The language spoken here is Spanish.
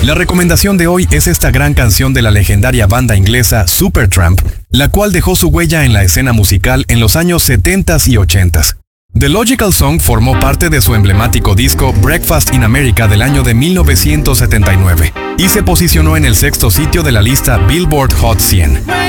La recomendación de hoy es esta gran canción de la legendaria banda inglesa Supertramp, la cual dejó su huella en la escena musical en los años 70s y 80s. The Logical Song formó parte de su emblemático disco Breakfast in America del año de 1979 y se posicionó en el sexto sitio de la lista Billboard Hot 100.